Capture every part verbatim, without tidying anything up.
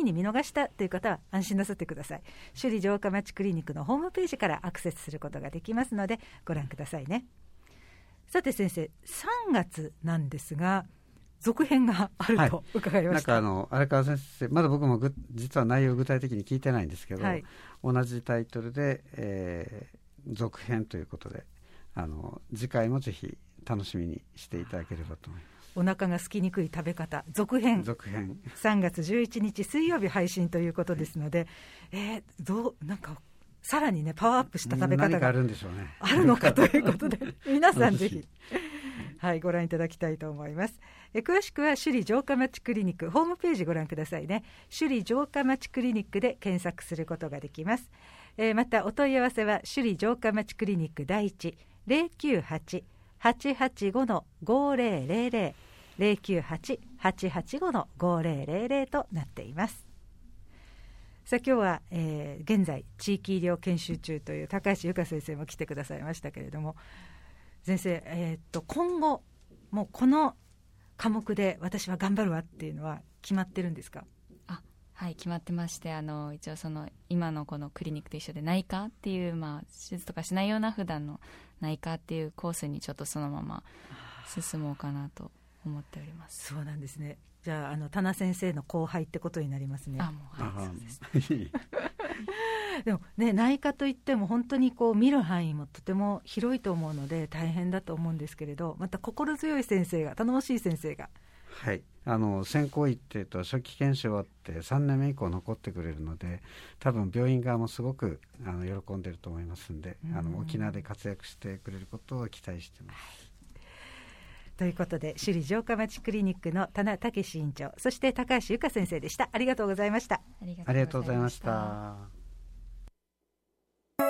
日に見逃したという方は安心なさってください。首里城下町クリニックのホームページからアクセスすることができますのでご覧くださいね。さて先生、さんがつなんですが続編があると伺いました、 はい、なんかあの荒川先生、まだ僕もぐ実は内容を具体的に聞いてないんですけど、はい、同じタイトルで、えー、続編ということで、あの次回もぜひ楽しみにしていただければと思います。 お腹が空きにくい食べ方続編、 続編さんがつじゅういちにち水曜日配信ということですので、えー、どうなんかさらにねパワーアップした食べ方があるのかということで皆さんぜひはい、ご覧いただきたいと思います。え詳しくは首里城下町クリニックホームページご覧くださいね。首里城下町クリニックで検索することができます。えー、またお問い合わせは首里城下町クリニック第一 ゼロきゅうはち はちはちご ごゼロゼロゼロ ゼロきゅうはち はちはちご ごゼロゼロゼロとなっています。さあ今日は、えー、現在地域医療研修中という高橋由香先生も来てくださいましたけれども、先生、えー、っと今後もうこの科目で私は頑張るわっていうのは決まってるんですか？ あ、はい、決まってまして、あの一応その今のこのクリニックと一緒で内科っていう、まあ、手術とかしないような普段の内科っていうコースにちょっとそのまま進もうかなと思っております。 そうなんですね。じゃあ、あの田名先生の後輩ってことになりますね。 あ、もう、はい、そうですねでもね、内科といっても本当にこう見る範囲もとても広いと思うので大変だと思うんですけれど、また心強い先生が、頼もしい先生が、 はい、あの先行医っていうと初期研修終わってさんねんめ以降残ってくれるので、多分病院側もすごくあの喜んでると思いますんで、うん、あの沖縄で活躍してくれることを期待してます。 ということで首里城下町クリニックの田名武史院長、そして高橋由香先生でした。ありがとうございました。 ありがとうございました。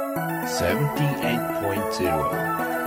セブンティーエイトポイントゼロ